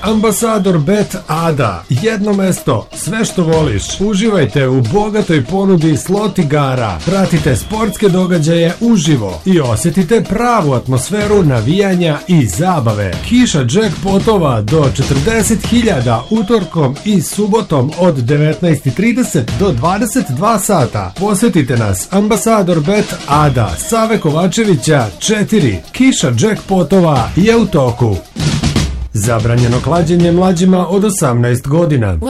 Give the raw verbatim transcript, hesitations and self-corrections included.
Ambasador Bet Ada. Jedno mesto, sve što voliš. Uživajte u bogatoj ponudi slot igara. Pratite sportske događaje uživo i osjetite pravu atmosferu navijanja i zabave. Kiša jackpotova do četrdeset hiljada utorkom i subotom od devetnaest i trideset do dvadeset dva sata. Posjetite nas, Ambasador Bet Ada, Save Kovačevića četiri. Kiša jackpotova je u toku. Zabranjeno klađenje mlađima od osamnaest godina.